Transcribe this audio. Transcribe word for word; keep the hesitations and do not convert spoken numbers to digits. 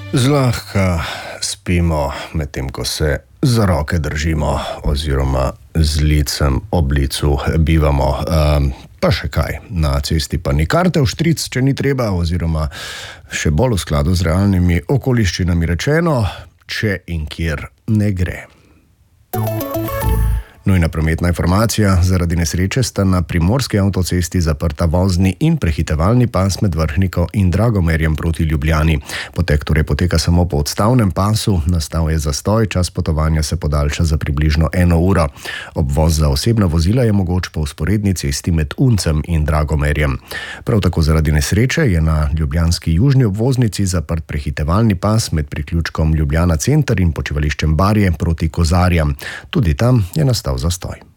Zlahka spimo, medtem ko se za roke držimo oziroma z licem ob licu bivamo. Um, pa še kaj, na cesti pa ni karte v štric, če ni treba, oziroma še bolj v skladu z realnimi okoliščinami rečeno, če in kjer ne gre. Nujna prometna informacija: zaradi nesreče sta na primorski avtocesti zaprta vozni in prehitevalni pas med Vrhniko in Dragomerjem proti Ljubljani. Potek torej poteka samo po odstavnem pasu, nastal je zastoj, čas potovanja se podaljša za približno eno uro. Obvoz za osebna vozila je mogoč po vzporedni cesti med Uncem in Dragomerjem. Prav tako zaradi nesreče je na ljubljanski južni obvoznici zaprt prehitevalni pas med priključkom Ljubljana center in počivališčem Barje proti Kozarjam. Tudi tam je nastal zastoj.